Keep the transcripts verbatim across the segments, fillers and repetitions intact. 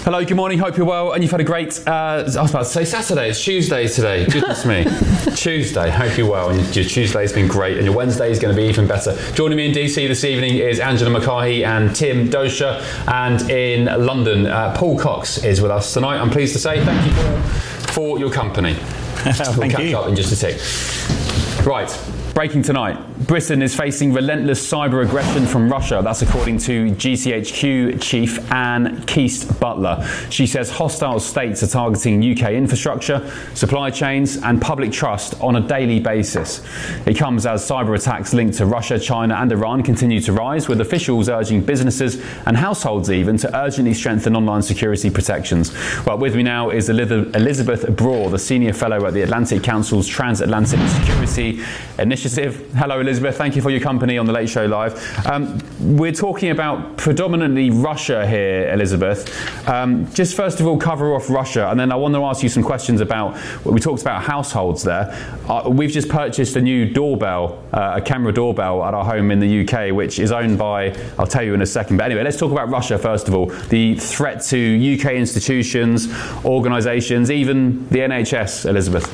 Hello, good morning, hope you're well and you've had a great, uh, I was about to say Saturday, it's Tuesday today, goodness me. Tuesday, hope you're well and your Tuesday's been great and your Wednesday is going to be even better. Joining me in D C this evening is Angela McCarthy and Tim Dosha, and in London, uh, Paul Cox is with us tonight. I'm pleased to say thank you Paul for your company. We'll thank catch you. up in just a tick. Right. Breaking tonight, Britain is facing relentless cyber aggression from Russia. That's according to G C H Q chief Anne Keast-Butler. She says hostile states are targeting U K infrastructure, supply chains and public trust on a daily basis. It comes as cyber attacks linked to Russia, China and Iran continue to rise, with officials urging businesses and households even to urgently strengthen online security protections. Well, with me now is Elizabeth Braw, the Senior Fellow at the Atlantic Council's Transatlantic Security Initiative. Hello Elizabeth, thank you for your company on the Late Show Live. Um, we're talking about predominantly Russia here, Elizabeth. Um, just first of all cover off Russia, and then I want to ask you some questions about what we talked about households there. Uh, we've just purchased a new doorbell, uh, a camera doorbell at our home in the U K, which is owned by, I'll tell you in a second, but anyway, let's talk about Russia first of all. The threat to U K institutions, organisations, even the N H S, Elizabeth.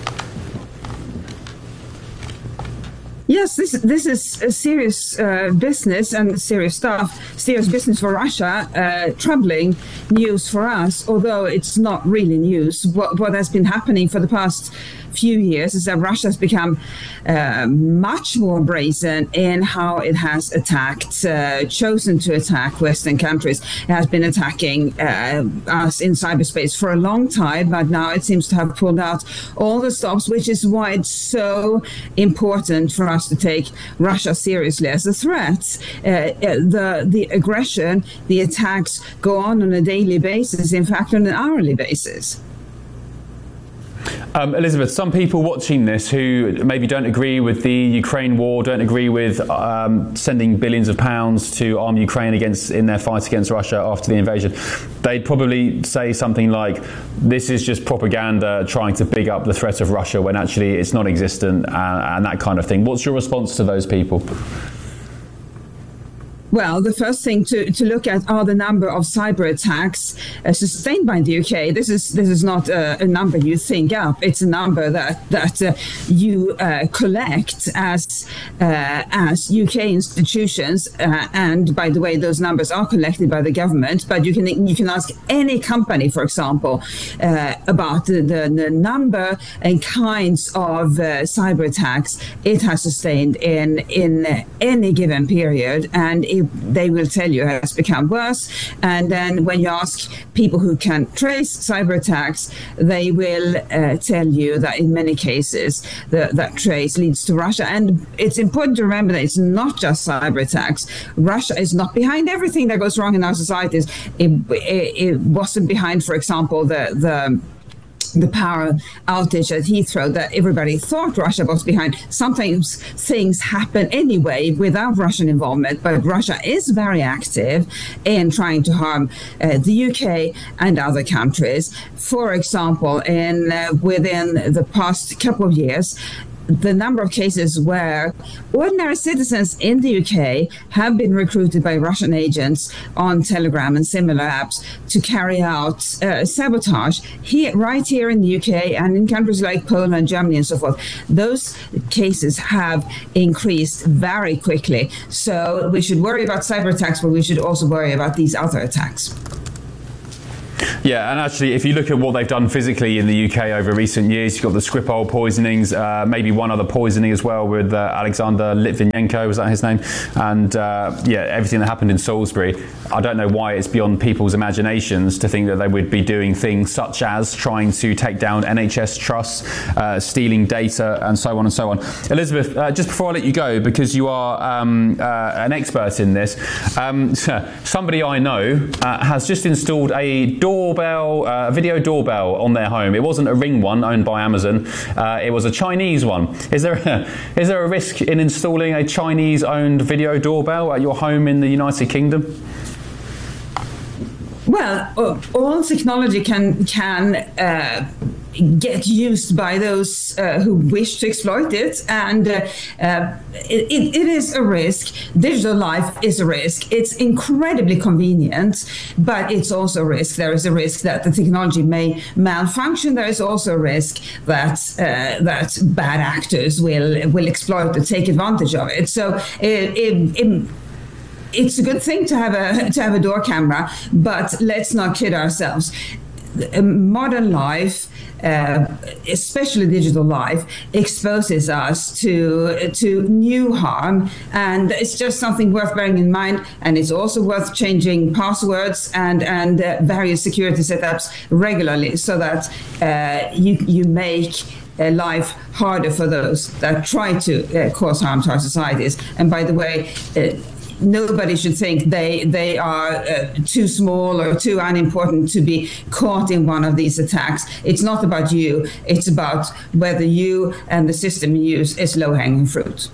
Yes, this this is a serious uh, business and serious stuff, serious business for Russia, uh, troubling news for us, although it's not really news. What, what has been happening for the past few years is that Russia has become uh, much more brazen in how it has attacked, uh, chosen to attack Western countries. It has been attacking uh, us in cyberspace for a long time, but now it seems to have pulled out all the stops, which is why it's so important for us to take Russia seriously as a threat. Uh, the, the aggression, the attacks go on on a daily basis, in fact on an hourly basis. Um, Elizabeth, some people watching this who maybe don't agree with the Ukraine war, don't agree with um, sending billions of pounds to arm Ukraine against in their fight against Russia after the invasion, they'd probably say something like, this is just propaganda trying to big up the threat of Russia when actually it's non-existent, and, and that kind of thing. What's your response to those people? Well, the first thing to, to look at are the number of cyber attacks uh, sustained by the U K. This is this is not a, a number you think up. It's a number that that uh, you uh, collect as uh, as U K institutions. Uh, and by the way, those numbers are collected by the government. But you can you can ask any company, for example, uh, about the, the, the number and kinds of uh, cyber attacks it has sustained in in any given period, and it they will tell you it has become worse. And then when you ask people who can trace cyber attacks, they will uh, tell you that in many cases the, that trace leads to Russia. And it's important to remember that it's not just cyber attacks. Russia is not behind everything that goes wrong in our societies. It, it, it wasn't behind, for example, the the the power outage at Heathrow that everybody thought Russia was behind. Sometimes things happen anyway without Russian involvement, but Russia is very active in trying to harm uh, the U K and other countries. For example, in uh, within the past couple of years, the number of cases where ordinary citizens in the U K have been recruited by Russian agents on Telegram and similar apps to carry out uh, sabotage here, right here in the U K and in countries like Poland, Germany, and so forth. Those cases have increased very quickly. So we should worry about cyber attacks, but we should also worry about these other attacks. Yeah, and actually, if you look at what they've done physically in the U K over recent years, you've got the Skripal poisonings, uh, maybe one other poisoning as well with uh, Alexander Litvinenko, was that his name? And uh, yeah, everything that happened in Salisbury. I don't know why it's beyond people's imaginations to think that they would be doing things such as trying to take down N H S trusts, uh, stealing data, and so on and so on. Elizabeth, uh, just before I let you go, because you are um, uh, an expert in this, um, somebody I know uh, has just installed a doorbell, uh, video doorbell on their home. It wasn't a Ring one owned by Amazon. Uh, it was a Chinese one. Is there a, is there a risk in installing a Chinese-owned video doorbell at your home in the United Kingdom? Well, all technology can can uh, get used by those uh, who wish to exploit it. And uh, uh, it, it, it is a risk. Digital life is a risk. It's incredibly convenient, but it's also a risk. There is a risk that the technology may malfunction. There is also a risk that uh, that bad actors will will exploit it, take advantage of it. So it, it, it it's a good thing to have a to have a door camera, but let's not kid ourselves. Modern life, uh, especially digital life, exposes us to to new harm, and it's just something worth bearing in mind. And it's also worth changing passwords and and uh, various security setups regularly, so that uh, you you make uh, life harder for those that try to uh, cause harm to our societies. And by the way, Uh, nobody should think they they are uh, too small or too unimportant to be caught in one of these attacks. It's not about you. It's about whether you and the system you use is low-hanging fruit.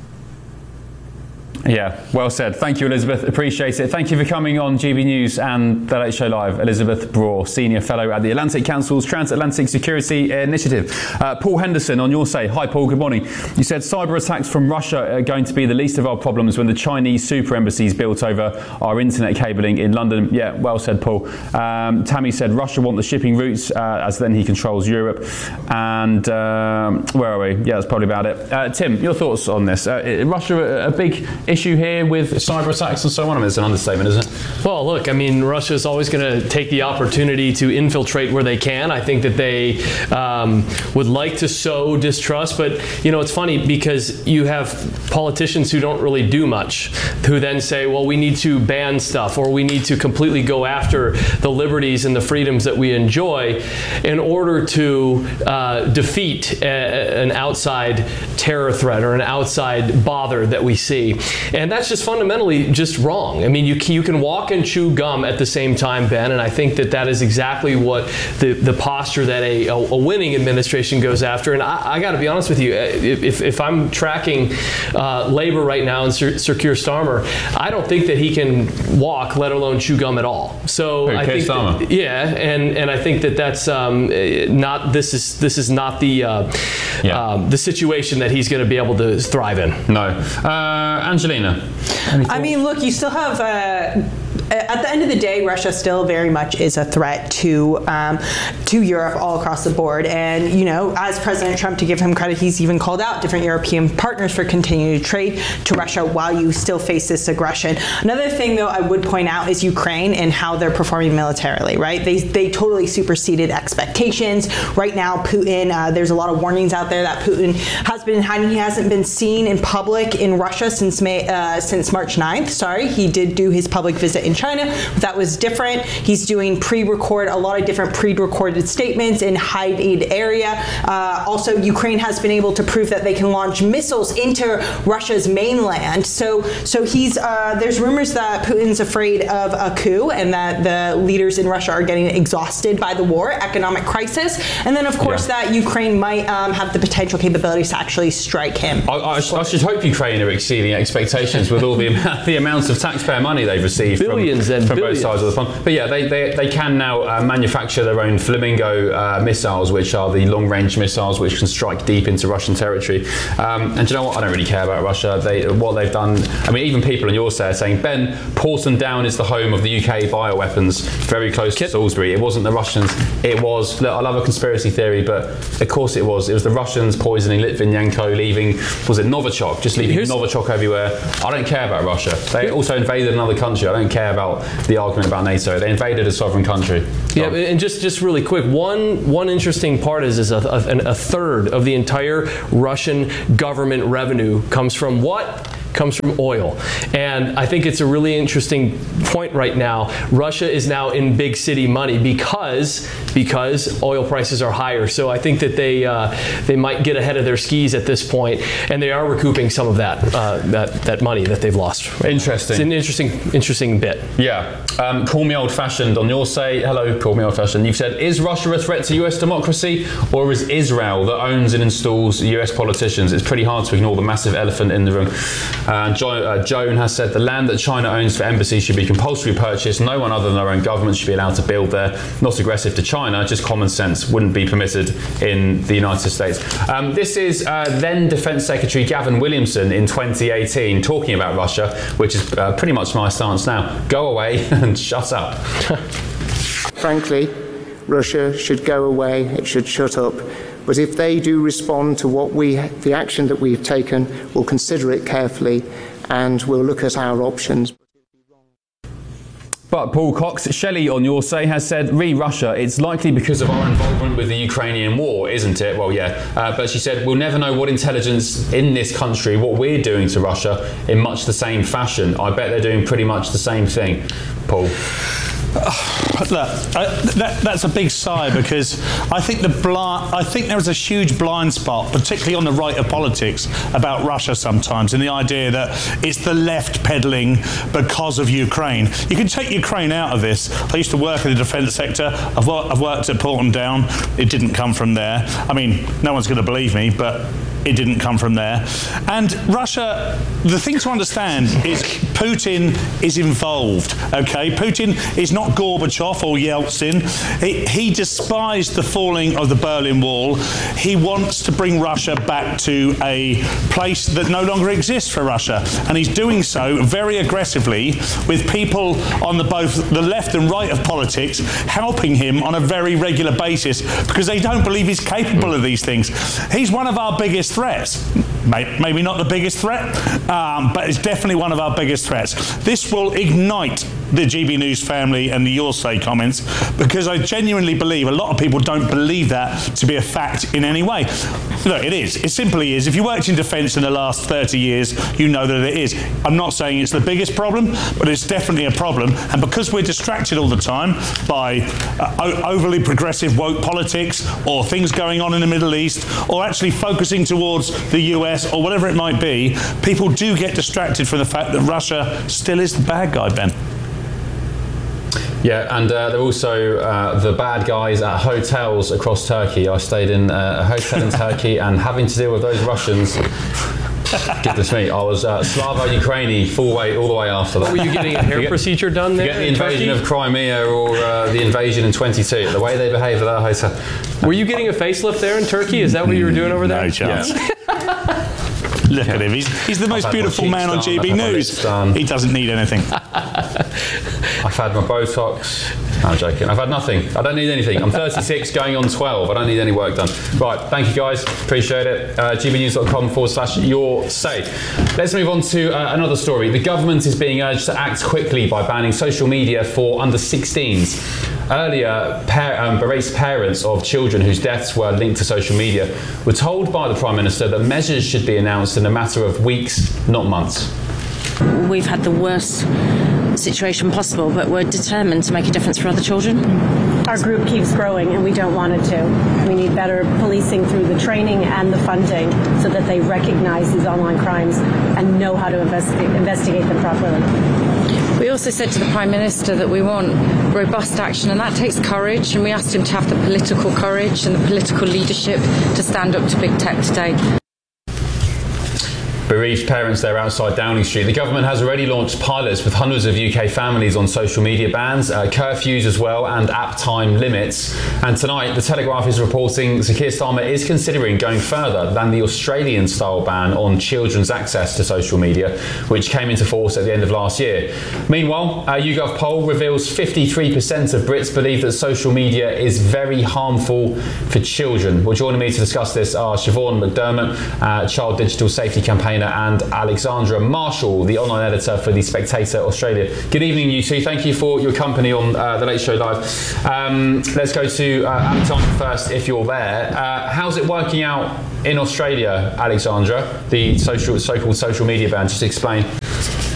Yeah, well said. Thank you, Elizabeth. Appreciate it. Thank you for coming on G B News and The Late Show Live. Elizabeth Braw, Senior Fellow at the Atlantic Council's Transatlantic Security Initiative. Uh, Paul Henderson, on your say. Hi, Paul. Good morning. You said cyber attacks from Russia are going to be the least of our problems when the Chinese super embassies built over our internet cabling in London. Yeah, well said, Paul. Um, Tammy said Russia want the shipping routes uh, as then he controls Europe. And um, where are we? Yeah, that's probably about it. Uh, Tim, your thoughts on this? Uh, Russia a, a big issue here with cyber attacks and so on? I mean, it's an understatement, isn't it? Well, look, I mean, Russia is always going to take the opportunity to infiltrate where they can. I think that they um, would like to sow distrust, but, you know, it's funny because you have politicians who don't really do much, who then say, well, we need to ban stuff, or we need to completely go after the liberties and the freedoms that we enjoy in order to uh, defeat a, an outside terror threat or an outside bother that we see. And that's just fundamentally just wrong. I mean, you, you can walk and chew gum at the same time, Ben, and I think that that is exactly what the, the posture that a, a, a winning administration goes after. And I, I got to be honest with you, if, if I'm tracking uh, labor right now and Sir, Sir Keir Starmer, I don't think that he can walk, let alone chew gum at all. So Hey, I think that, yeah, and, and I think that that's um, not this is this is not the uh, yeah. um, the situation that he's going to be able to thrive in. No, uh, Angelina. I mean, look, you still have. Uh, At the end of the day, Russia still very much is a threat to um, to Europe all across the board. And, you know, as President Trump, to give him credit, he's even called out different European partners for continuing to trade to Russia while you still face this aggression. Another thing, though, I would point out is Ukraine and how they're performing militarily, right? They they totally superseded expectations. Right now, Putin, uh, there's a lot of warnings out there that Putin has been in hiding. He hasn't been seen in public in Russia since May, uh, since March ninth. Sorry, he did do his public visit in China. That was different. He's doing pre-record, a lot of different pre-recorded statements in hiding area. Uh, also, Ukraine has been able to prove that they can launch missiles into Russia's mainland. So, so he's uh, there's rumors that Putin's afraid of a coup and that the leaders in Russia are getting exhausted by the war, economic crisis, and then of course yeah. that Ukraine might um, have the potential capabilities to actually strike him. I, I, I should hope Ukraine are exceeding expectations with all the the amounts of taxpayer money they've received. Billions from, and from billions. both sides of the pond. But yeah, they, they, they can now uh, manufacture their own Flamingo uh, missiles, which are the long-range missiles which can strike deep into Russian territory. Um, and do you know what? I don't really care about Russia. They, what they've done, I mean, even people on your side are saying, Ben, Porton Down is the home of the U K bioweapons, very close to Salisbury. It wasn't the Russians. It was, look, I love a conspiracy theory, but of course it was. It was the Russians poisoning Litvinenko, leaving, was it Novichok, just leaving Here's Novichok everywhere. I don't care about Russia. They also invaded another country. I don't care about the argument about NATO. They invaded a sovereign country. So. Yeah, and just, just really quick, one one interesting part is, is a, a, a third of the entire Russian government revenue comes from what? Comes from oil. And I think it's a really interesting point right now. Russia is now in big city money because because oil prices are higher. So I think that they uh, they might get ahead of their skis at this point, and they are recouping some of that uh, that that money that they've lost. Right interesting. Now. It's an interesting interesting bit. Yeah. Um, call me old-fashioned. On your say, hello. Call me old-fashioned. You've said, is Russia a threat to U S democracy, or is Israel that owns and installs U S politicians? It's pretty hard to ignore the massive elephant in the room. Uh, jo- uh, Joan has said the land that China owns for embassies should be compulsory purchase. No one other than their own government should be allowed to build there. Not aggressive to China, just common sense wouldn't be permitted in the United States. Um, this is uh, then Defence Secretary Gavin Williamson in twenty eighteen talking about Russia, which is uh, pretty much my stance now. Go away and shut up. Frankly, Russia should go away, it should shut up. But if they do respond to what we, the action that we've taken, we'll consider it carefully and we'll look at our options. But Paul Cox, Shelley on your say has said, re Russia, it's likely because of our involvement with the Ukrainian war, isn't it? Well, yeah. Uh, but she said, we'll never know what intelligence in this country, what we're doing to Russia in much the same fashion. I bet they're doing pretty much the same thing. Paul. Uh, look, uh, that, that's a big sigh because I think the blind, I think there is a huge blind spot, particularly on the right of politics, about Russia sometimes, and the idea that it's the left peddling because of Ukraine. You can take Ukraine out of this. I used to work in the defence sector. I've, wor- I've worked at Porton Down. It didn't come from there. I mean, no one's going to believe me, but it didn't come from there. And Russia, the thing to understand is Putin is involved, okay? Putin is not Gorbachev or Yeltsin. He, he despised the falling of the Berlin Wall. He wants to bring Russia back to a place that no longer exists for Russia. And he's doing so very aggressively with people on the both the left and right of politics helping him on a very regular basis because they don't believe he's capable of these things. He's one of our biggest threats. Maybe not the biggest threat, um, but it's definitely one of our biggest threats. This will ignite the G B News family and the Your Say comments because I genuinely believe a lot of people don't believe that to be a fact in any way. Look, it is. It simply is. If you worked in defence in the last thirty years, you know that it is. I'm not saying it's the biggest problem, but it's definitely a problem. And because we're distracted all the time by uh, overly progressive woke politics or things going on in the Middle East or actually focusing towards the U S or whatever it might be, people do get distracted from the fact that Russia still is the bad guy, Ben. Yeah, and uh, they're also uh, the bad guys at hotels across Turkey. I stayed in uh, a hotel in Turkey and having to deal with those Russians. Goodness me, I was uh, Slavo-Ukraini full weight all the way after that. Were you getting a hair get, procedure done there? You get the invasion Turkey? Of Crimea or uh, the invasion in twenty-two, the way they behave at that hotel. Were you getting a facelift there in Turkey? Is that what you were doing over there? No chance. Yeah. Look at him. He's, he's the most beautiful man on G B News. He doesn't need anything. I've had my Botox. No, I'm joking. I've had nothing. I don't need anything. I'm thirty-six going on twelve. I don't need any work done. Right. Thank you guys. Appreciate it. Uh, gbnews.com forward slash your say. Let's move on to uh, another story. The government is being urged to act quickly by banning social media for under sixteens. Earlier, par- um, bereft parents of children whose deaths were linked to social media were told by the Prime Minister that measures should be announced in a matter of weeks, not months. We've had the worst situation possible, but we're determined to make a difference for other children. Our group keeps growing and we don't want it to. We need better policing through the training and the funding so that they recognize these online crimes and know how to investigate, investigate them properly. We also said to the Prime Minister that we want robust action, and that takes courage, and we asked him to have the political courage and the political leadership to stand up to big tech today. Bereaved parents there outside Downing Street. The government has already launched pilots with hundreds of U K families on social media bans, uh, curfews as well, and app time limits. And tonight, The Telegraph is reporting Sir Keir Starmer is considering going further than the Australian-style ban on children's access to social media, which came into force at the end of last year. Meanwhile, a YouGov poll reveals fifty-three percent of Brits believe that social media is very harmful for children. Well, joining me to discuss this are Siobhan McDermott, uh, Child Digital Safety Campaigner, and Alexandra Marshall, the online editor for The Spectator Australia. Good evening, you two. Thank you for your company on uh, The Late Show Live. Um, let's go to uh, Alexandra first, if you're there. Uh, how's it working out in Australia, Alexandra, the social, so-called social media ban? Just explain.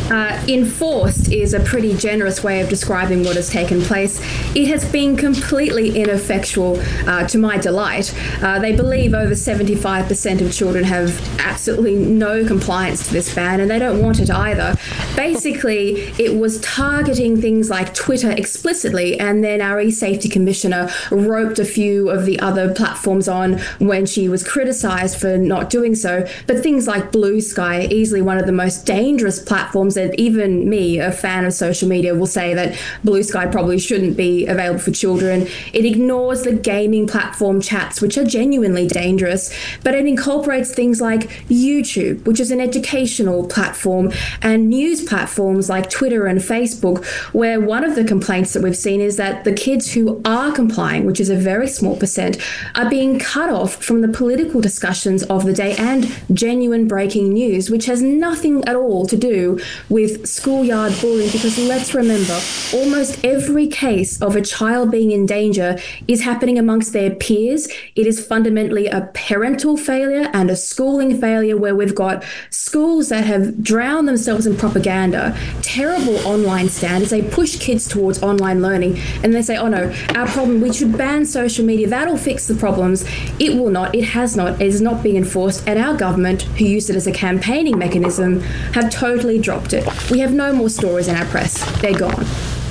Uh, enforced is a pretty generous way of describing what has taken place. It has been completely ineffectual, uh, to my delight. Uh, they believe over seventy-five percent of children have absolutely no compliance to this ban, and they don't want it either. Basically, it was targeting things like Twitter explicitly, and then our e-safety commissioner roped a few of the other platforms on when she was criticised for not doing so. But things like Blue Sky, easily one of the most dangerous platforms, that even me, a fan of social media, will say that Blue Sky probably shouldn't be available for children. It ignores the gaming platform chats, which are genuinely dangerous, but it incorporates things like YouTube, which is an educational platform, and news platforms like Twitter and Facebook, where one of the complaints that we've seen is that the kids who are complying, which is a very small percent, are being cut off from the political discussions of the day and genuine breaking news, which has nothing at all to do with schoolyard bullying, because let's remember, almost every case of a child being in danger is happening amongst their peers. It is fundamentally a parental failure and a schooling failure, where we've got schools that have drowned themselves in propaganda, terrible online standards. They push kids towards online learning, and they say, oh no, our problem, we should ban social media, that'll fix the problems. It will not, it has not, it is not being enforced, and our government, who used it as a campaigning mechanism, have totally dropped it. We have no more stories in our press. They're gone.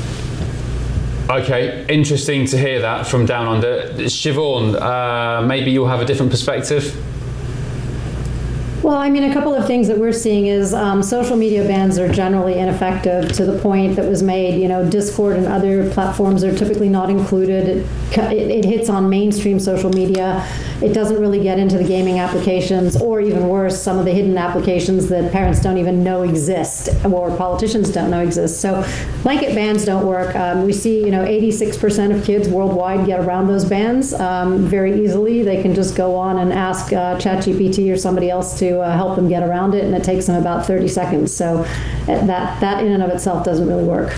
Okay, interesting to hear that from Down Under. Siobhan, uh, maybe you'll have a different perspective? Well, I mean, a couple of things that we're seeing is um, social media bans are generally ineffective, to the point that was made. You know, Discord and other platforms are typically not included. It, it, it hits on mainstream social media. It doesn't really get into the gaming applications, or even worse, some of the hidden applications that parents don't even know exist, or politicians don't know exist. So blanket bans don't work. Um, we see, you know, eighty-six percent of kids worldwide get around those bans um, very easily. They can just go on and ask uh, ChatGPT or somebody else to uh, help them get around it, and it takes them about thirty seconds. So that that in and of itself doesn't really work.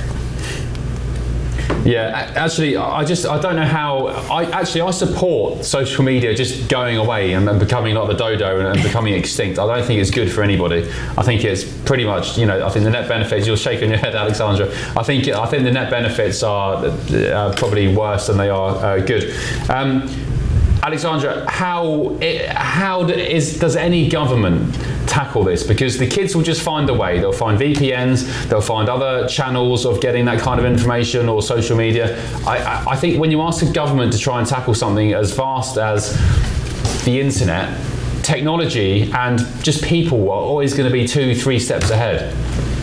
Yeah, actually, I just I don't know how. I actually I support social media just going away and, and becoming like the dodo and, and becoming extinct. I don't think it's good for anybody. I think it's pretty much, you know, I think the net benefits. You're shaking your head, Alexandra. I think I think the net benefits are uh, probably worse than they are uh, good. Um, Alexandra, how it, how is, does any government tackle this? Because the kids will just find a way. They'll find V P Ns, they'll find other channels of getting that kind of information, or social media. I, I think when you ask a government to try and tackle something as vast as the internet, technology and just people are always going to be two, three steps ahead.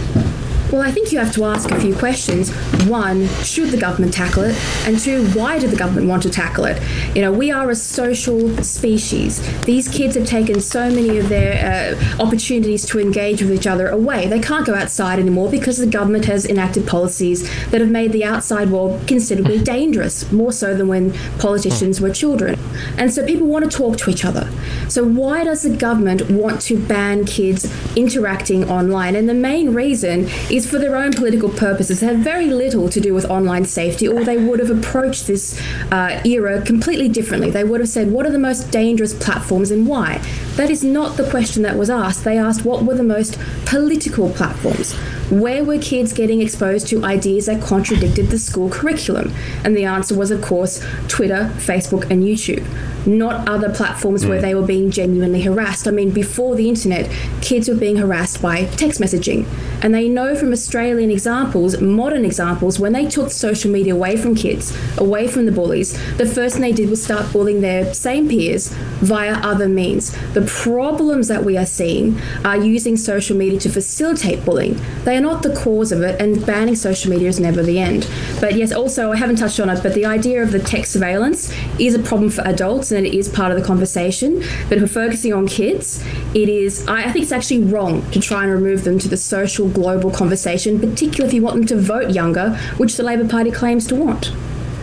Well, I think you have to ask a few questions. One, should the government tackle it? And two, why did the government want to tackle it? You know, we are a social species. These kids have taken so many of their uh, opportunities to engage with each other away. They can't go outside anymore because the government has enacted policies that have made the outside world considerably dangerous, more so than when politicians were children. And so people want to talk to each other. So why does the government want to ban kids interacting online? And the main reason is for their own political purposes. They have very little to do with online safety, or they would have approached this uh, era completely differently. They would have said, what are the most dangerous platforms and why? That is not the question that was asked. They asked, what were the most political platforms? Where were kids getting exposed to ideas that contradicted the school curriculum? And the answer was, of course, Twitter, Facebook, and YouTube. Not other platforms mm. where they were being genuinely harassed. I mean, before the internet, kids were being harassed by text messaging. And they know from Australian examples, modern examples, when they took social media away from kids, away from the bullies, the first thing they did was start bullying their same peers via other means. The problems that we are seeing are using social media to facilitate bullying. They are not the cause of it, and banning social media is never the end. But yes, also, I haven't touched on it, but the idea of the tech surveillance is a problem for adults, and it is part of the conversation. But if we're focusing on kids, it is, I think it's actually wrong to try and remove them to the social global conversation, particularly if you want them to vote younger, which the Labor Party claims to want.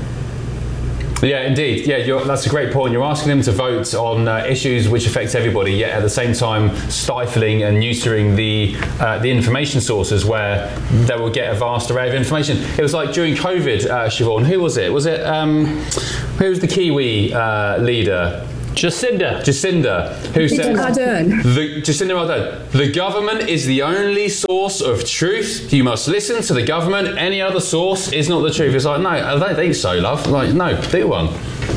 Yeah, indeed. Yeah, you're, that's a great point. You're asking them to vote on uh, issues which affect everybody, yet at the same time stifling and neutering the uh, the information sources where they will get a vast array of information. It was like during COVID, uh, Siobhan, who was it? Was it, um, who was the Kiwi uh, leader? Jacinda. Jacinda, who says Ardern. the Jacinda Ardern, the government is the only source of truth. You must listen to the government. Any other source is not the truth. It's like, no, I don't think so, love. Like, no, do one.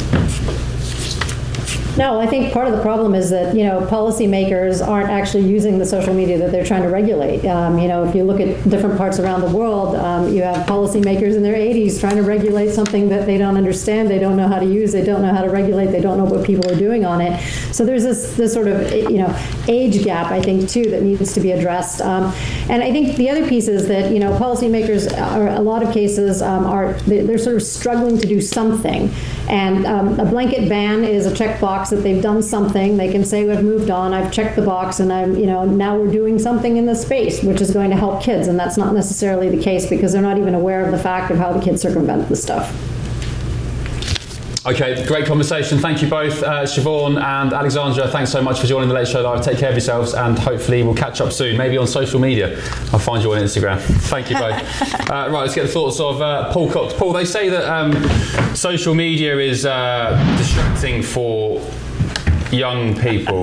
No, I think part of the problem is that, you know, policymakers aren't actually using the social media that they're trying to regulate. Um, you know, if you look at different parts around the world, um, you have policymakers in their eighties trying to regulate something that they don't understand, they don't know how to use, they don't know how to regulate, they don't know what people are doing on it. So there's this, this sort of, you know, age gap, I think, too, that needs to be addressed. Um, and I think the other piece is that, you know, policymakers are, a lot of cases um, are, they're sort of struggling to do something. And um, a blanket ban is a checkbox that they've done something. They can say, we've moved on, I've checked the box, and I'm, you know, now we're doing something in this space, which is going to help kids. And that's not necessarily the case because they're not even aware of the fact of how the kids circumvent the stuff. Okay, great conversation. Thank you both, uh, Siobhan and Alexandra. Thanks so much for joining the Late Show Live. Take care of yourselves, and hopefully we'll catch up soon, maybe on social media. I'll find you on Instagram. Thank you both. uh, right, let's get the thoughts of uh, Paul Cox. Paul, they say that um, social media is uh, distracting for young people.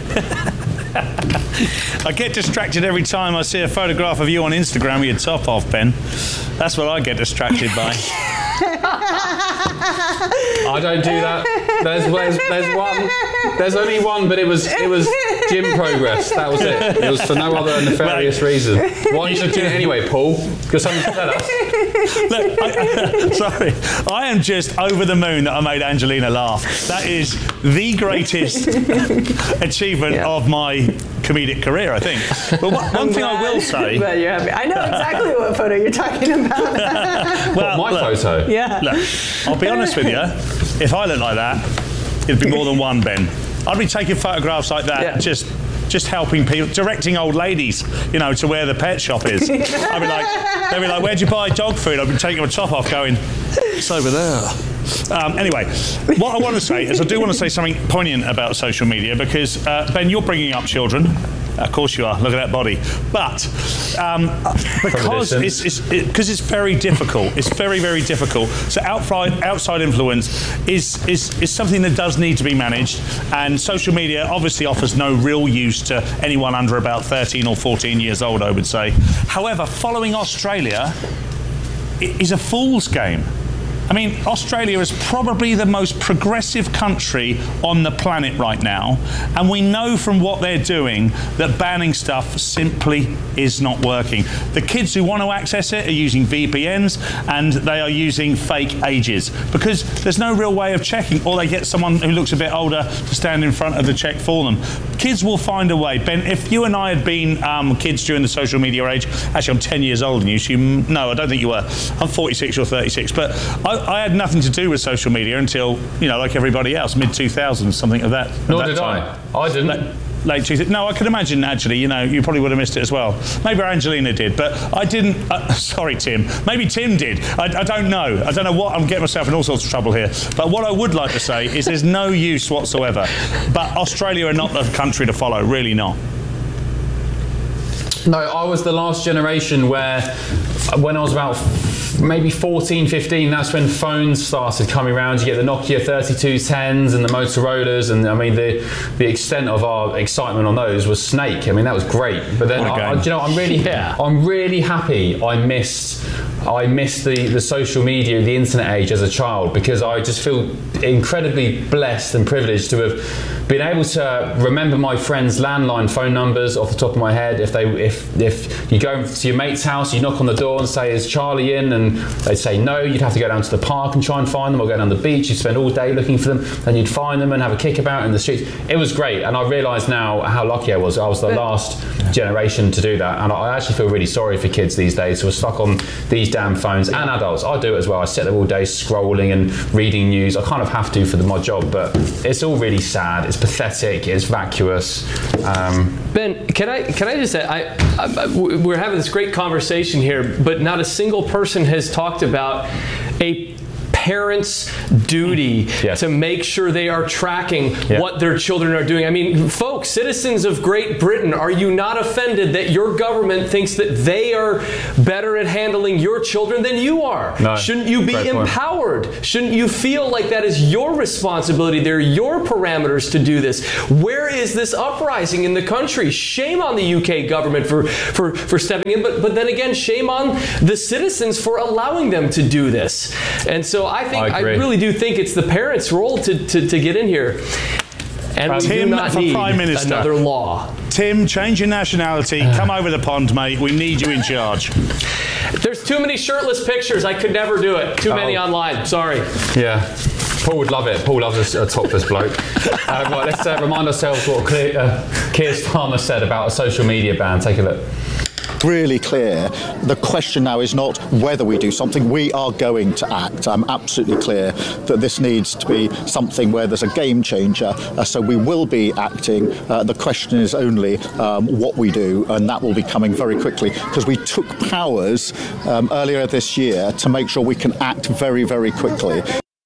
I get distracted every time I see a photograph of you on Instagram with your top off, Ben. That's what I get distracted by. I don't do that. There's, there's there's one. There's only one, but it was it was gym progress. That was it. It was for no other nefarious reason. Why you should do it anyway, Paul? Because someone should tell us. Look, I, sorry, I am just over the moon that I made Angelina laugh. That is the greatest achievement yeah. of my comedic career, I think. But one, one thing I will say. But you're happy. I know exactly what photo you're talking about. Well, what, my look, photo. Yeah. Look, I'll be honest with you. If I looked like that, it'd be more than one, Ben. I'd be taking photographs like that, yeah. just just helping people, directing old ladies, you know, to where the pet shop is. I'd be like, they'd be like, where'd you buy dog food? I'd be taking my top off going, it's over there. Um, anyway, what I want to say is I do want to say something poignant about social media because, uh, Ben, you're bringing up children. Of course you are. Look at that body. But um, because it's, it's, it, cause it's very difficult. It's very, very difficult. So outside, outside influence is, is, is something that does need to be managed. And social media obviously offers no real use to anyone under about thirteen or fourteen years old, I would say. However, following Australia is a fool's game. I mean, Australia is probably the most progressive country on the planet right now, and we know from what they're doing that banning stuff simply is not working. The kids who want to access it are using V P Ns, and they are using fake ages because there's no real way of checking, or they get someone who looks a bit older to stand in front of the check for them. Kids will find a way. Ben, if you and I had been um, kids during the social media age, actually I'm ten years older than you, so you, no, I don't think you were. I'm forty-six or thirty-six, but I, I had nothing to do with social media until, you know, like everybody else, mid two thousands, something of that. Nor that did time. I. I didn't. Late, late two, no, I could imagine, actually, you know, you probably would have missed it as well. Maybe Angelina did, but I didn't. Uh, sorry, Tim. Maybe Tim did. I, I don't know. I don't know what. I'm getting myself in all sorts of trouble here. But what I would like to say is there's no use whatsoever. But Australia are not the country to follow, really not. No, I was the last generation where, when I was about maybe fourteen, fifteen, that's when phones started coming around. You get the Nokia thirty-two tens and the Motorola's, and I mean the the extent of our excitement on those was Snake. I mean that was great. But then, I, I, you know, I'm really, yeah. I'm really happy I missed. I missed the, the social media, the internet age as a child because I just feel incredibly blessed and privileged to have been able to remember my friends' landline phone numbers off the top of my head. If they, if if you go to your mate's house, you knock on the door and say, "Is Charlie in?" and they'd say no, you'd have to go down to the park and try and find them, or go down the beach. You'd spend all day looking for them, then you'd find them and have a kickabout in the streets. It was great, and I realise now how lucky I was. I was the last generation to do that, and I actually feel really sorry for kids these days who are stuck on these damn phones, and adults. I do it as well. I sit there all day scrolling and reading news. I kind of have to for the, my job, but it's all really sad. It's pathetic. It's vacuous. Um, Ben, can I can I just say I, I, I we're having this great conversation here, but not a single person has talked about a parents' duty yes. to make sure they are tracking yeah. what their children are doing. I mean, folks, citizens of Great Britain, are you not offended that your government thinks that they are better at handling your children than you are? No. Shouldn't you be Great point. empowered? Shouldn't you feel like that is your responsibility? They're your parameters to do this. Where is this uprising in the country? Shame on the U K government for, for, for stepping in, but, but then again, shame on the citizens for allowing them to do this. And so I think, I, I really do think it's the parents' role to, to, to get in here. And we Tim, do not for need Prime Minister, another law. Tim, change your nationality. Come over the pond, mate. We need you in charge. There's too many shirtless pictures. I could never do it. Too oh. many online. Sorry. Yeah. Paul would love it. Paul loves a, a topless bloke. uh, right, let's uh, remind ourselves what Keir, uh, Keir Starmer said about a social media ban. Take a look. Really clear. The question now is not whether we do something. We are going to act. I'm absolutely clear that this needs to be something where there's a game changer. Uh, so we will be acting. Uh, the question is only um, what we do, and that will be coming very quickly because we took powers um, earlier this year to make sure we can act very, very quickly.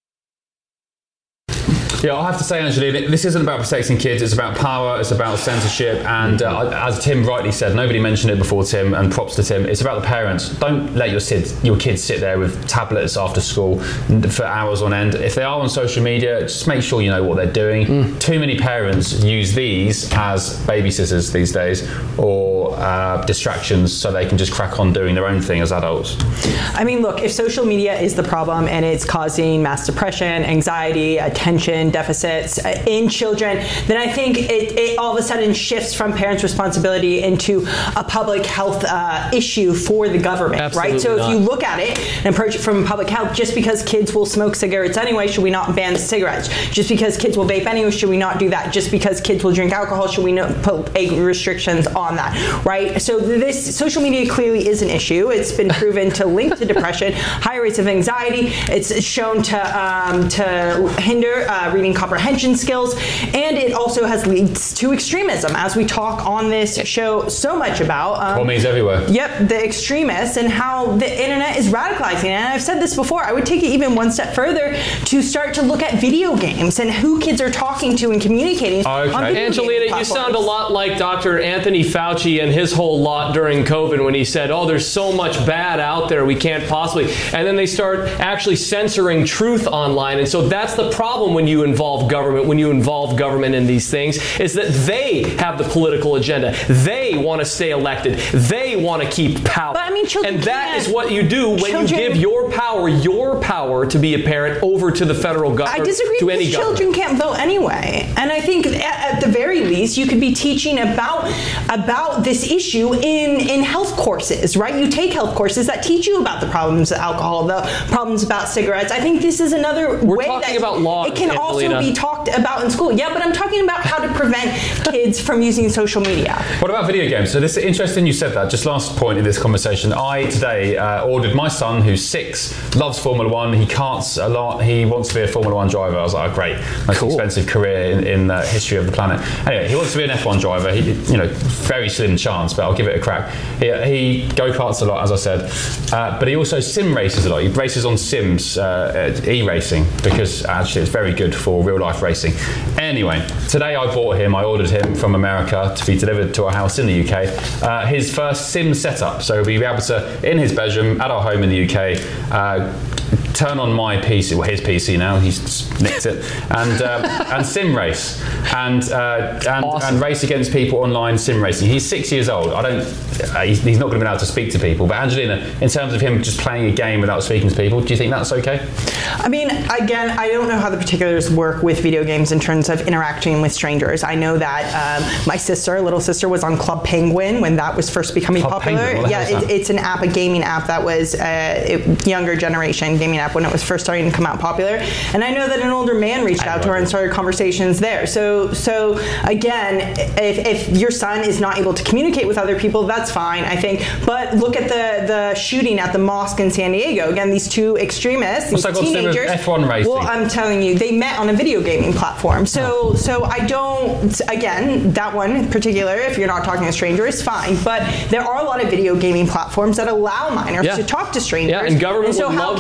Yeah, I'll have to say, Angelina, this isn't about protecting kids, it's about power, it's about censorship, and uh, as Tim rightly said, nobody mentioned it before Tim, and props to Tim, it's about the parents. Don't let your kids, your kids sit there with tablets after school for hours on end. If they are on social media, just make sure you know what they're doing. Mm. Too many parents use these as babysitters these days, or uh, distractions, so they can just crack on doing their own thing as adults. I mean, look, if social media is the problem and it's causing mass depression, anxiety, attention deficits uh, in children, then I think it, it all of a sudden shifts from parents' responsibility into a public health uh, issue for the government, Absolutely right? So not. if you look at it and approach it from public health, just because kids will smoke cigarettes anyway, should we not ban cigarettes? Just because kids will vape anyway, should we not do that? Just because kids will drink alcohol, should we not put restrictions on that, right? So this social media clearly is an issue. It's been proven to link to depression, high rates of anxiety. It's shown to um, to hinder uh, reading comprehension skills, and it also has leads to extremism, as we talk on this show so much about. Um, Commies everywhere. Yep, the extremists and how the internet is radicalizing. And I've said this before, I would take it even one step further to start to look at video games and who kids are talking to and communicating. Okay. On video Angelina, game you sound a lot like Doctor Anthony Fauci and his whole lot during COVID when he said, oh, there's so much bad out there, we can't possibly. And then they start actually censoring truth online. And so that's the problem when you involve government, when you involve government in these things, is that they have the political agenda. They want to stay elected. They want to keep power. But I mean, children and that can't. is what you do when Children- you give your power, your power to be a parent over to the federal government. I disagree, to any because government. children can't vote anyway. And I think at, at the very least, you could be teaching about about this issue in, in health courses, right? You take health courses that teach you about the problems of alcohol, the problems about cigarettes. I think this is another We're way talking that about laws, it can Angelina. also be talked about in school. Yeah, but I'm talking about how to prevent kids from using social media. What about video games? So this is interesting you said that. Just last point in this conversation. I today uh, ordered my son, who's six, loves Formula One. He karts a lot. He wants to be a Formula One driver. I was like, oh, great. Most cool. expensive career in, in the history of the planet. Anyway, he wants to be an F one driver. He, you know, very slim chance, but I'll give it a crack. He, he go-karts a lot, as I said. Uh, but he also sim races a lot. He races on sims, uh, e-racing, because actually it's very good for real-life racing. Anyway, today I bought him, I ordered him from America to be delivered to our house in the U K. Uh, his first sim setup. So he'll be able to, in his bedroom, at our home in the U K, uh, turn on my P C, well his P C now, he's nicked it, and um, and sim race, and uh, and, awesome. and race against people online sim racing. He's six years old. I don't, uh, he's, he's not going to be able to speak to people. But Angelina, in terms of him just playing a game without speaking to people, do you think that's okay? I mean, again, I don't know how the particulars work with video games in terms of interacting with strangers. I know that um, my sister, little sister, was on Club Penguin when that was first becoming Club popular. Penguin? What the Yeah, hell is it, that? it's an app, a gaming app that was uh, it, younger generation gaming app when it was first starting to come out popular. And I know that an older man reached out to her and started conversations there. So, so again, if, if your son is not able to communicate with other people, that's fine, I think. But look at the the shooting at the mosque in San Diego. Again, these two extremists, What's these that got to do with teenagers. F one racing? Well, I'm telling you, they met on a video gaming platform. So, so I don't. Again, that one in particular, if you're not talking to a stranger, is fine. But there are a lot of video gaming platforms that allow minors Yeah. to talk to strangers. Yeah, and government so would how love can to we take censor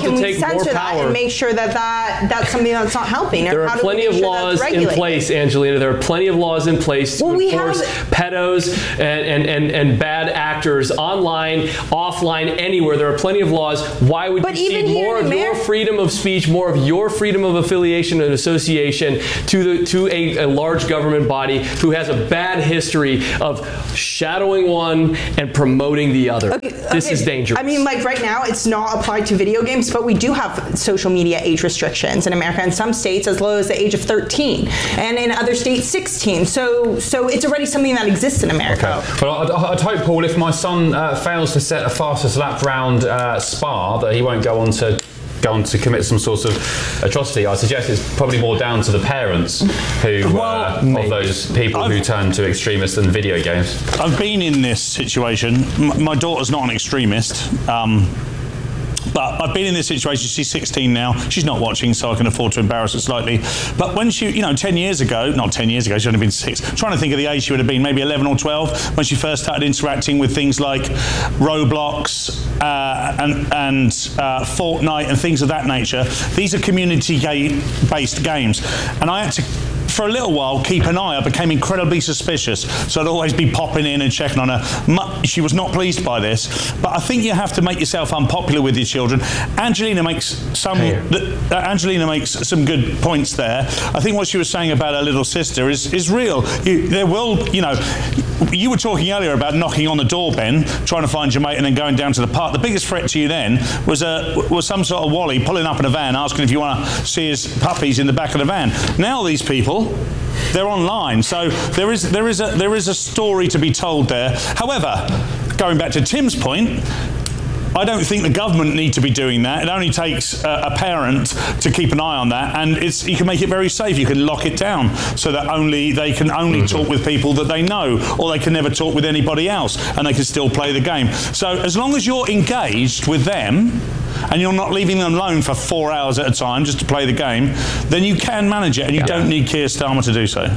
censor that and make sure that, that that's something that's not helping? There How are do we plenty make of sure laws that's in place, Angelina. There are plenty of laws in place to well, we enforce have... pedos and, and, and, and bad actors online, offline, anywhere. There are plenty of laws. Why would but you see more of America, your freedom of speech, more of your freedom of affiliation and association to the to a, a large government body who has a bad history of shadowing one and promoting the other? Okay, this okay. is dangerous. I mean, like right now, it's not applied to video games, but we do have social media age restrictions in America. In some states, as low as the age of thirteen, and in other states, sixteen. So, so it's already something that exists in America. Okay. Well, I'd, I'd hope, Paul, if my son uh, fails to set a fastest lap round uh, Spa, that he won't go on to go on to commit some sort of atrocity. I suggest it's probably more down to the parents who well, uh, of those people I've, who turn to extremists and video games. I've been in this situation. M- my daughter's not an extremist. Um, But I've been in this situation. She's sixteen now. She's not watching, so I can afford to embarrass her slightly. But when she, you know, ten years ago, not ten years ago, she'd only been six. I'm trying to think of the age she would have been, maybe eleven or twelve, when she first started interacting with things like Roblox uh, and, and uh, Fortnite and things of that nature. These are community-based games. And I had to, for a little while, keep an eye. I became incredibly suspicious, so I'd always be popping in and checking on her. She was not pleased by this, but I think you have to make yourself unpopular with your children. Angelina makes some. Uh, Angelina makes some good points there. I think what she was saying about her little sister is is real. You, there will, you know. You were talking earlier about knocking on the door, Ben, trying to find your mate and then going down to the park. The biggest threat to you then was a was some sort of Wally pulling up in a van asking if you want to see his puppies in the back of the van. Now these people, they're online, so there is there is a there is a story to be told there. However, going back to Tim's point, I don't think the government need to be doing that. It only takes a, a parent to keep an eye on that, and it's you can make it very safe. You can lock it down so that only they can only mm-hmm. talk with people that they know, or they can never talk with anybody else, and they can still play the game. So as long as you're engaged with them, and you're not leaving them alone for four hours at a time just to play the game, then you can manage it, and you yeah. don't need Keir Starmer to do so.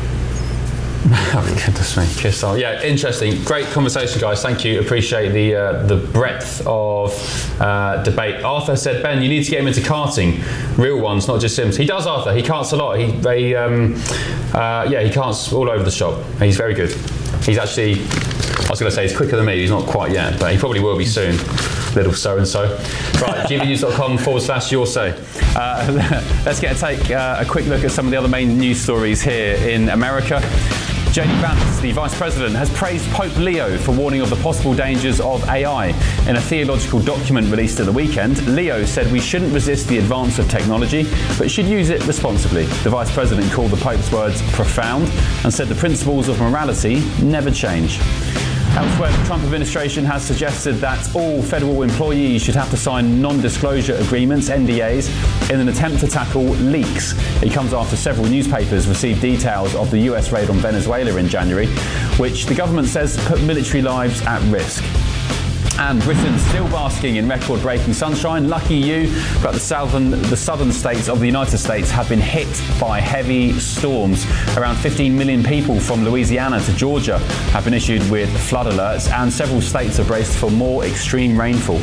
Oh, goodness me, Keir Starmer. Yeah, interesting. Great conversation, guys. Thank you. Appreciate the uh, the breadth of uh, debate. Arthur said, Ben, you need to get him into karting. Real ones, not just Sims. He does, Arthur. He karts a lot. He, they, um, uh, yeah, he karts all over the shop. He's very good. He's actually, I was going to say he's quicker than me. He's not quite yet, but he probably will be soon. Little so-and-so. Right, g b news dot com forward slash your say. Uh, let's get a take uh, a quick look at some of the other main news stories here in America. J D Vance, the Vice President, has praised Pope Leo for warning of the possible dangers of A I. In a theological document released at the weekend, Leo said we shouldn't resist the advance of technology, but should use it responsibly. The Vice President called the Pope's words profound and said the principles of morality never change. Elsewhere, the Trump administration has suggested that all federal employees should have to sign non-disclosure agreements, N D As, in an attempt to tackle leaks. It comes after several newspapers received details of the U S raid on Venezuela in January, which the government says put military lives at risk. And Britain's still basking in record-breaking sunshine. Lucky you, but the southern, the southern states of the United States have been hit by heavy storms. Around fifteen million people from Louisiana to Georgia have been issued with flood alerts, and several states have braced for more extreme rainfall.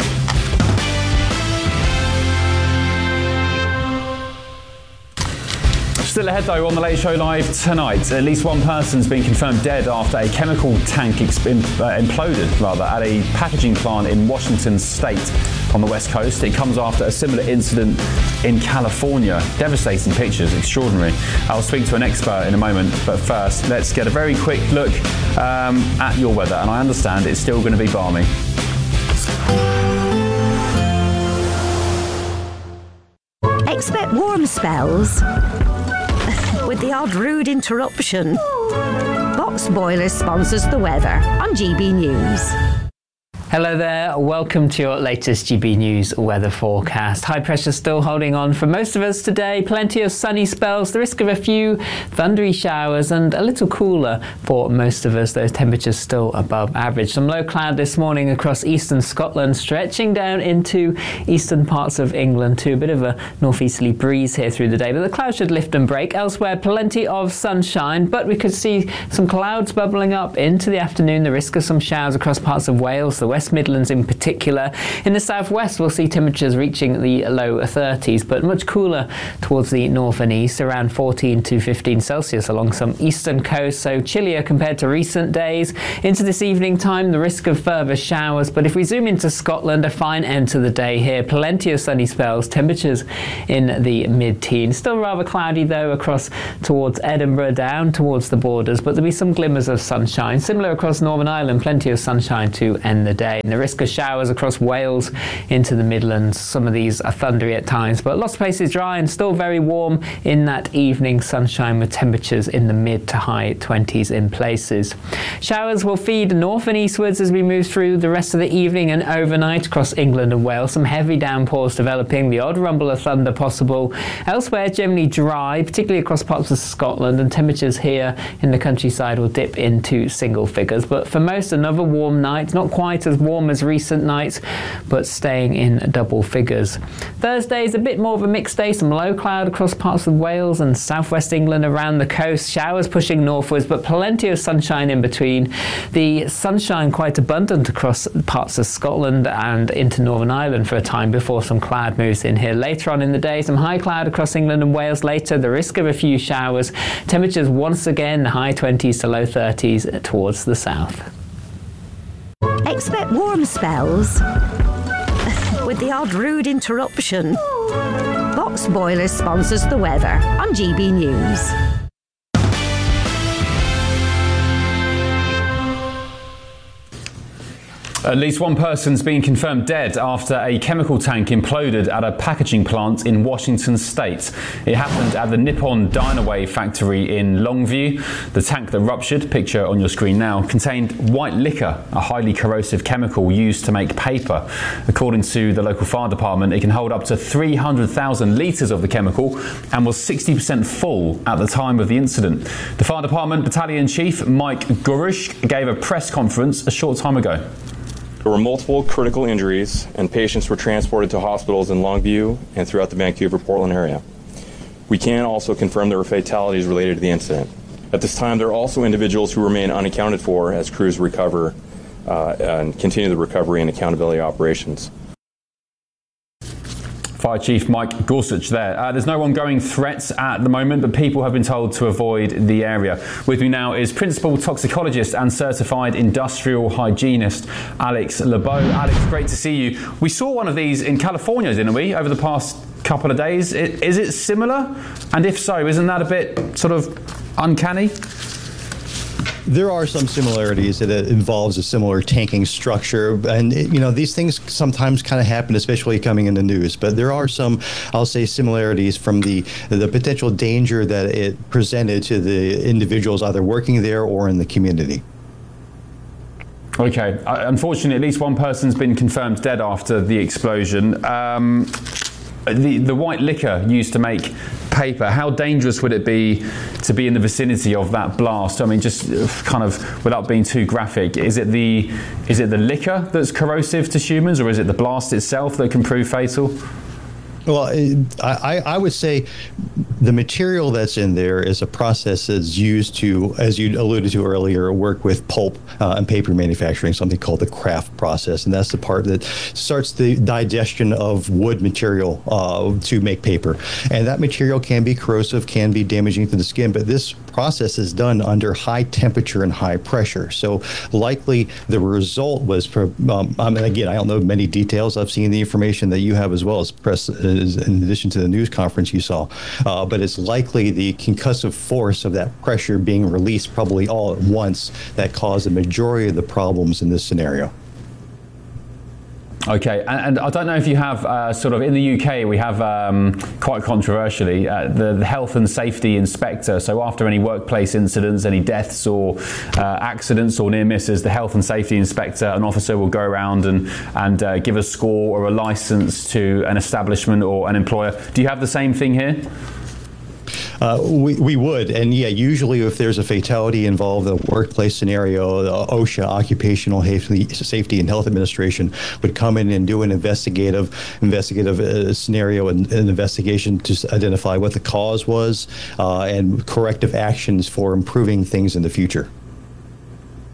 Still ahead though on the Late Show Live tonight, at least one person's been confirmed dead after a chemical tank exp- uh, imploded rather at a packaging plant in Washington State on the West Coast. It comes after a similar incident in California. Devastating pictures, extraordinary. I'll speak to an expert in a moment, but first let's get a very quick look um, at your weather, and I understand it's still going to be balmy. Expect warm spells with the odd rude interruption. Box Boilers sponsors the weather on G B News. Hello there, welcome to your latest G B News weather forecast. High pressure still holding on for most of us today. Plenty of sunny spells, the risk of a few thundery showers, and a little cooler for most of us. Those temperatures still above average. Some low cloud this morning across eastern Scotland, stretching down into eastern parts of England too. A bit of a northeasterly breeze here through the day, but the clouds should lift and break. Elsewhere, plenty of sunshine, but we could see some clouds bubbling up into the afternoon. The risk of some showers across parts of Wales, the west West Midlands in particular. In the southwest, we'll see temperatures reaching the low thirties, but much cooler towards the north and east, around fourteen to fifteen Celsius along some eastern coast, so chillier compared to recent days. Into this evening time, the risk of further showers, but if we zoom into Scotland, a fine end to the day here. Plenty of sunny spells, temperatures in the mid-teens. Still rather cloudy though across towards Edinburgh, down towards the borders, but there'll be some glimmers of sunshine. Similar across Northern Ireland, plenty of sunshine to end the day. And the risk of showers across Wales into the Midlands. Some of these are thundery at times, but lots of places dry and still very warm in that evening sunshine with temperatures in the mid to high twenties in places. Showers will feed north and eastwards as we move through the rest of the evening and overnight across England and Wales. Some heavy downpours developing, the odd rumble of thunder possible. Elsewhere, generally dry, particularly across parts of Scotland, and temperatures here in the countryside will dip into single figures. But for most, another warm night, not quite as warm as recent nights, but staying in double figures. Thursday is a bit more of a mixed day, some low cloud across parts of Wales and southwest England around the coast, showers pushing northwards, but plenty of sunshine in between. The sunshine quite abundant across parts of Scotland and into Northern Ireland for a time before some cloud moves in here. Later on in the day, some high cloud across England and Wales later, the risk of a few showers. Temperatures once again high twenties to low thirties towards the south. Expect warm spells with the odd rude interruption. Box Boilers sponsors the weather on G B News. At least one person's been confirmed dead after a chemical tank imploded at a packaging plant in Washington state. It happened at the Nippon Dynaway factory in Longview. The tank that ruptured, picture on your screen now, contained white liquor, a highly corrosive chemical used to make paper. According to the local fire department, it can hold up to three hundred thousand litres of the chemical and was sixty percent full at the time of the incident. The fire department battalion chief Mike Gurush gave a press conference a short time ago. There were multiple critical injuries, and patients were transported to hospitals in Longview and throughout the Vancouver-Portland area. We can also confirm there were fatalities related to the incident. At this time, there are also individuals who remain unaccounted for as crews recover uh, and continue the recovery and accountability operations. Fire Chief Mike Gorsuch there. Uh, there's no ongoing threats at the moment, but people have been told to avoid the area. With me now is Principal Toxicologist and Certified Industrial Hygienist Alex LeBeau. Alex, great to see you. We saw one of these in California, didn't we, over the past couple of days? Is it similar? And if so, isn't that a bit sort of uncanny? There are some similarities. It involves a similar tanking structure. And, you know, these things sometimes kind of happen, especially coming in the news. But there are some, I'll say, similarities from the, the potential danger that it presented to the individuals either working there or in the community. Okay. Uh, unfortunately, at least one person's been confirmed dead after the explosion. Um, the, the white liquor used to make paper, how dangerous would it be to be in the vicinity of that blast? I mean, just kind of without being too graphic, is it the is it the liquor that's corrosive to humans, or is it the blast itself that can prove fatal? Well, I, I would say the material that's in there is a process that's used to, as you alluded to earlier, work with pulp uh, and paper manufacturing, something called the craft process. And that's the part that starts the digestion of wood material uh, to make paper. And that material can be corrosive, can be damaging to the skin, but this process is done under high temperature and high pressure. So likely the result was, um, I mean, again, I don't know many details. I've seen the information that you have as well as press, in addition to the news conference you saw. Uh, but it's likely the concussive force of that pressure being released probably all at once that caused the majority of the problems in this scenario. Okay, and, and I don't know if you have uh, sort of in the U K we have um, quite controversially uh, the, the health and safety inspector. So after any workplace incidents, any deaths or uh, accidents or near misses, the health and safety inspector, an officer, will go around and and uh, give a score or a license to an establishment or an employer. Do you have the same thing here? Uh, we, we would, and yeah, usually if there's a fatality involved in a workplace scenario, the OSHA, Occupational Safety and Health Administration, would come in and do an investigative investigative uh, scenario and an investigation to identify what the cause was uh, and corrective actions for improving things in the future.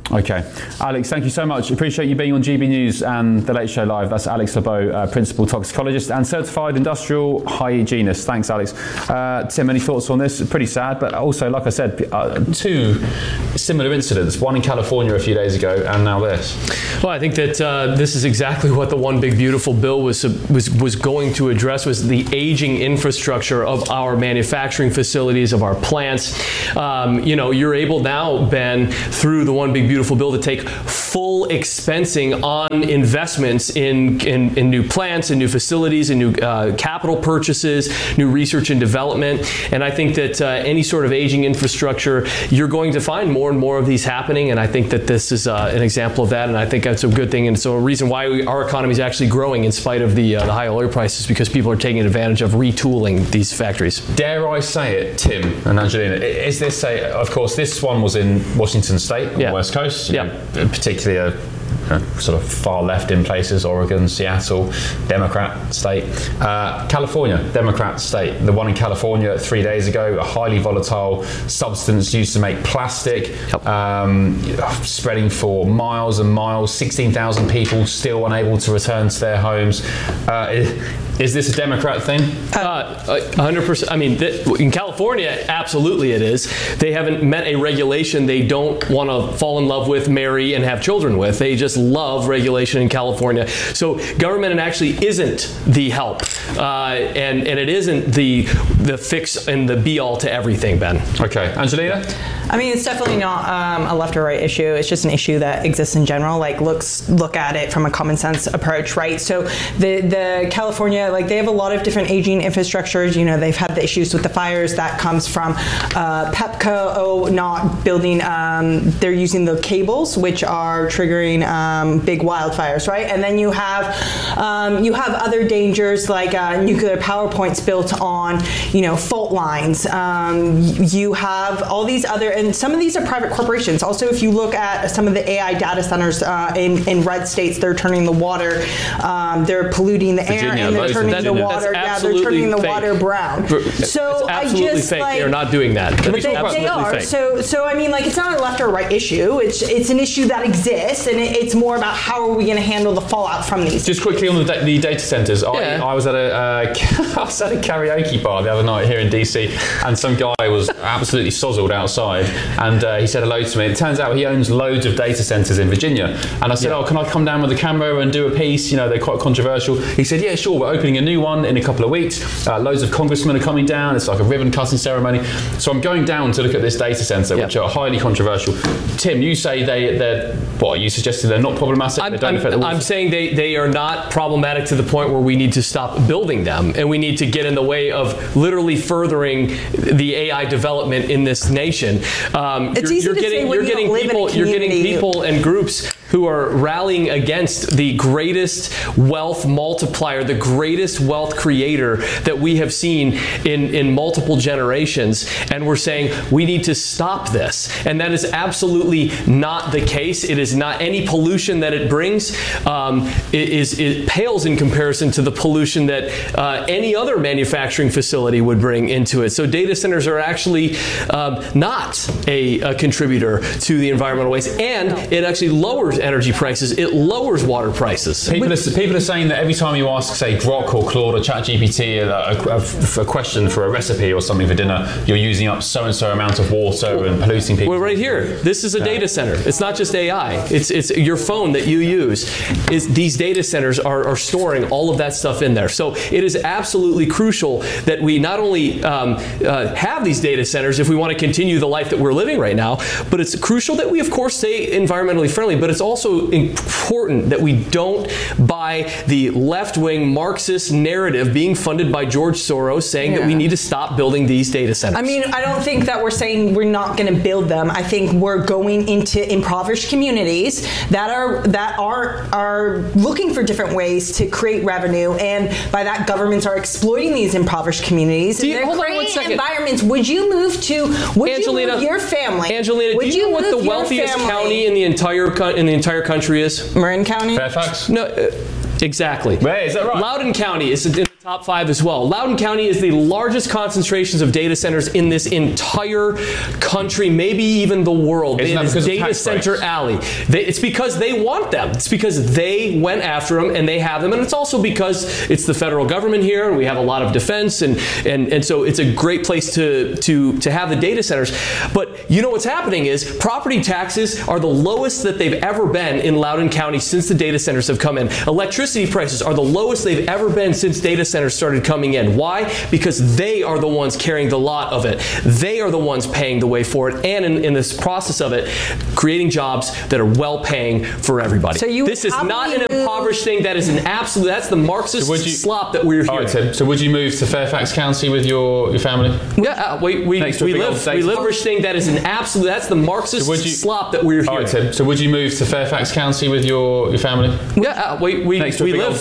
Okay. Alex, thank you so much. Appreciate you being on G B News and The Late Show Live. That's Alex LeBeau, uh, Principal Toxicologist and Certified Industrial Hygienist. Thanks, Alex. Uh, Tim, any thoughts on this? Pretty sad, but also, like I said, uh, two similar incidents, one in California a few days ago and now this. Well, I think that uh, this is exactly what the One Big Beautiful Bill was, was, was going to address, was the aging infrastructure of our manufacturing facilities, of our plants. Um, you know, you're able now, Ben, through the One Big Beautiful Bill to take full expensing on investments in, in, in new plants and new facilities and new uh, capital purchases, new research and development. And I think that uh, any sort of aging infrastructure, you're going to find more and more of these happening. And I think that this is uh, an example of that. And I think that's a good thing. And so a reason why we, our economy is actually growing in spite of the, uh, the high oil prices, because people are taking advantage of retooling these factories. Dare I say it, Tim and Angelina, is this a, of course, this one was in Washington State on yeah. the West Coast. Yeah. Know, particularly a, a sort of far left in places, Oregon, Seattle, Democrat state. Uh, California, Democrat state. The one in California three days ago, a highly volatile substance used to make plastic, yep. um, spreading for miles and miles, sixteen thousand people still unable to return to their homes. Uh, Is this a Democrat thing? Uh, one hundred percent. I mean, th- in California, absolutely it is. They haven't met a regulation they don't want to fall in love with, marry, and have children with. They just love regulation in California. So government actually isn't the help, uh, and and it isn't the the fix and the be all to everything, Ben. Okay, Angelina. I mean, it's definitely not um, a left or right issue. It's just an issue that exists in general. Like, looks look at it from a common sense approach, right? So the the California, like, they have a lot of different aging infrastructures. You know, they've had the issues with the fires. That comes from uh, Pepco not building. Um, they're using the cables, which are triggering um, big wildfires, right? And then you have um, you have other dangers like uh, nuclear power plants built on, you know, fault lines. Um, you have all these other. And some of these are private corporations. Also, if you look at some of the A I data centers uh, in, in red states, they're turning the water, um, they're polluting the Virginia, air, and they're turning that, the water, yeah, they're turning the fake. water brown. So it's absolutely I just fake. like, They're not doing that. But It's they, absolutely they are. fake. So, so I mean, like, it's not a left or right issue. It's it's an issue that exists, and it, it's more about how are we going to handle the fallout from these. Just quickly on the, da- the data centers. Yeah. I, I was at a uh, I was at a karaoke bar the other night here in D C, and some guy was absolutely sozzled outside, and uh, he said hello to me. It turns out he owns loads of data centers in Virginia, and I said, yeah. "Oh, can I come down with a camera and do a piece? You know, they're quite controversial." He said, "Yeah, sure. We're opening a new one in a couple of weeks. Uh, loads of congressmen are coming down. It's like a ribbon cutting ceremony." So I'm going down to look at this data center, yeah. which are highly controversial. Tim, you say they they're what? Are you suggesting they're not problematic? I'm, they don't affect the I'm saying they they are not problematic to the point where we need to stop building them, and we need to get in the way of literally furthering the A I development in this nation. Um, it's you're, easy you're to getting, say when you're you getting don't live people, in a you're getting community. people and groups who are rallying against the greatest wealth multiplier, the greatest wealth creator that we have seen in, in multiple generations. And we're saying we need to stop this. And that is absolutely not the case. It is not. Any pollution that it brings um, is, it pales in comparison to the pollution that uh, any other manufacturing facility would bring into it. So data centers are actually um, not a, a contributor to the environmental waste, and it actually lowers energy prices. It lowers water prices. People are, people are saying that every time you ask, say, Grok or Claude or ChatGPT a, a, a question for a recipe or something for dinner, you're using up so-and-so amount of water and polluting people. Well, right here. This is a data center. It's not just A I. It's it's your phone that you use. Is these data centers are, are storing all of that stuff in there. So it is absolutely crucial that we not only um, uh, have these data centers if we want to continue the life that we're living right now, but it's crucial that we, of course, stay environmentally friendly, but it's also important that we don't buy the left-wing Marxist narrative being funded by George Soros saying Yeah. that we need to stop building these data centers. I mean, I don't think that we're saying we're not going to build them. I think we're going into impoverished communities that are that are are looking for different ways to create revenue, and by that, governments are exploiting these impoverished communities. Do you- They're hold on one creating second. environments. Would you move to? Would Angelina, you move your family? Angelina, would do you know what move the your wealthiest family- county in the entire co- in the entire country is? Marin County? Fairfax? No, uh, exactly. Wait, is that right? Loudoun County is in the Top five as well. Loudoun County is the largest concentrations of data centers in this entire country, maybe even the world. Isn't It that is because of Data tax Center breaks? Alley. They, it's because they want them. It's because they went after them and they have them. And it's also because it's the federal government here and we have a lot of defense. And, and, and so it's a great place to, to, to have the data centers. But you know what's happening is property taxes are the lowest that they've ever been in Loudoun County since the data centers have come in. Electricity prices are the lowest they've ever been since data centers started coming in. Why? Because they are the ones carrying the lot of it. They are the ones paying the way for it, and in, in this process of it, creating jobs that are well paying for everybody. So you this is not an probably impoverished thing. That is an absolute, that's the Marxist So would you- slop that we're All hearing. right, Tim. So would you move to Fairfax County with your, your family? Yeah, uh, we, we, Next to a we big live, old data we live center. impoverished thing. That is an absolute, that's the Marxist So would you- slop that we're All hearing. right, Tim. So would you move to Fairfax County with your, your family? Yeah, uh, we, we, Next to a we big live, old